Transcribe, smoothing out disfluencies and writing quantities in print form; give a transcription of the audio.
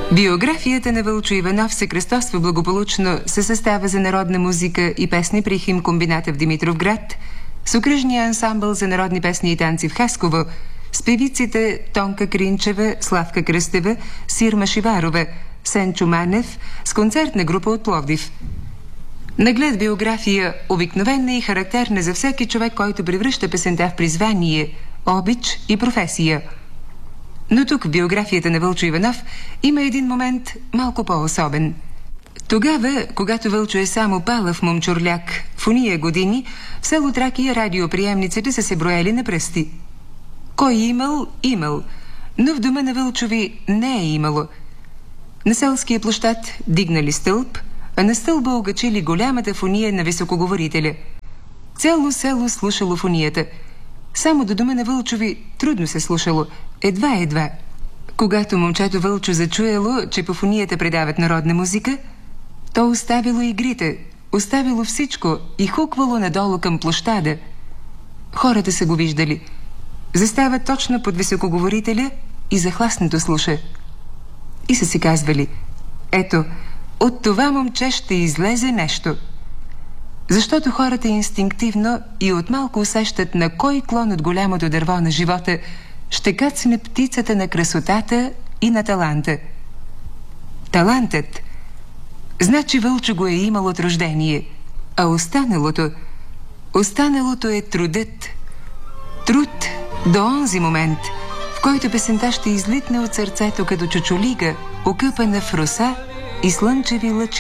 Биографията на Вълчо Иванов се кръстосва благополучно със състава за народна музика и песни при химкомбината в Димитровград, с окръжния ансамбъл за народни песни и танци в Хасково, с певиците Тонка Кринчева, Славка Кръстева, Сирма Шиварова, Сенчо Манев, с концертна група от Пловдив. Наглед биография, обикновена и характерна за всеки човек, който превръща песента в призвание, обич и професия. Но тук в биографията на Вълчо Иванов има един момент малко по-особен. Тогава, когато Вълчо е само палав момчурляк, в уния години, в село Тракия радиоприемниците са се броели на пръсти. Кой имал, но в дома на Вълчови не е имало. На селския площад дигнали стълб, а на стълба огачили голямата фония на високоговорителя. Цяло село слушало фонията. Само до дома на Вълчови трудно се слушало, едва. Когато момчето Вълчо зачуело, че по фонията предават народна музика, то оставило игрите, оставило всичко и хуквало надолу към площада. Хората са го виждали. Застава точно под високоговорителя и захласнато слуша. И са си казвали: ето, от това момче ще излезе нещо. Защото хората инстинктивно и от малко усещат на кой клон от голямото дърво на живота ще кацне птицата на красотата и на таланта. Талантът, значи Вълчо го е имал от рождение, а останалото е трудът. Труд до онзи момент, в който песента ще излитне от сърцето като чучулига, окъпана в роса и слънчеви лъчи.